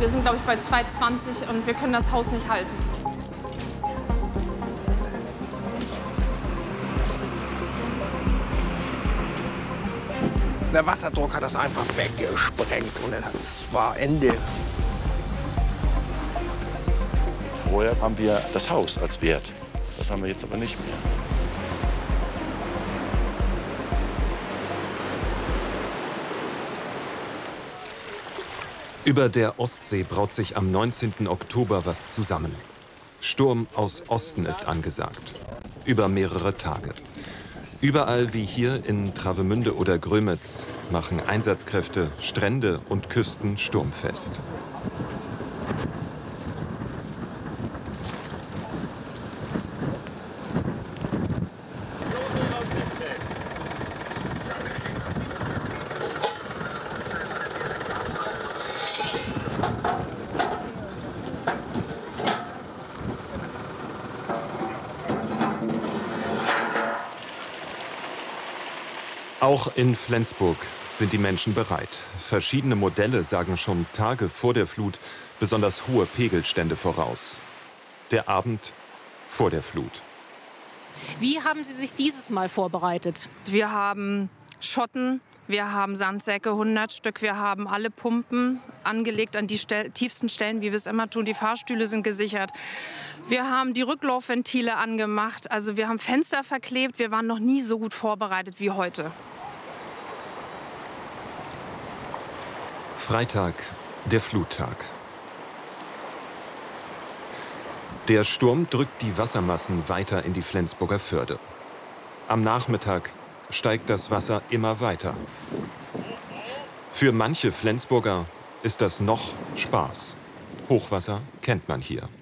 Wir sind, glaube ich, bei 2,20 und wir können das Haus nicht halten. Der Wasserdruck hat das einfach weggesprengt und es war Ende. Vorher haben wir das Haus als Wert. Das haben wir jetzt aber nicht mehr. Über der Ostsee braut sich am 19. Oktober was zusammen. Sturm aus Osten ist angesagt. Über mehrere Tage. Überall wie hier in Travemünde oder Grömitz machen Einsatzkräfte Strände und Küsten sturmfest. Auch in Flensburg sind die Menschen bereit. Verschiedene Modelle sagen schon Tage vor der Flut besonders hohe Pegelstände voraus. Der Abend vor der Flut. Wie haben Sie sich dieses Mal vorbereitet? Wir haben Schotten, wir haben Sandsäcke, 100 Stück. Wir haben alle Pumpen angelegt an die tiefsten Stellen, wie wir es immer tun. Die Fahrstühle sind gesichert. Wir haben die Rücklaufventile angemacht. Also wir haben Fenster verklebt. Wir waren noch nie so gut vorbereitet wie heute. Freitag, der Fluttag. Der Sturm drückt die Wassermassen weiter in die Flensburger Förde. Am Nachmittag steigt das Wasser immer weiter. Für manche Flensburger ist das noch Spaß. Hochwasser kennt man hier.